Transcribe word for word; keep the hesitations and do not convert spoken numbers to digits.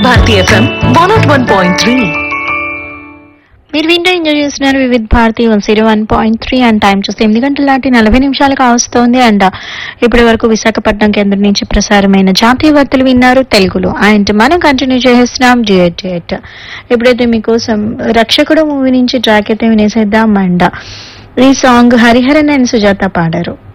Bharati FM one not one point three. మీరు వింటూ enjoy చేస్తున్నారు Vividh Bharati one zero one point three and time చూస్తే ఎనిమిది గంటల దాటి నలభై నిమిషాలు కావస్తోంది. అండ్ ఇప్పటి వరకు విశాఖపట్నం కేంద్రం నుంచి ప్రసారమైన జాతీయ వార్తలు విన్నారు తెలుగులో. అండ్ మనం కంటిన్యూ చేస్తున్నాం జిఎట్ జిఎట్. ఇప్పుడైతే మీకోసం రక్షకుడు మూవీ నుంచి ట్రాక్ అయితే వినేసేద్దాం. అండ్ ఈ సాంగ్ హరిహరన్ అండ్ సుజాత పాడారు.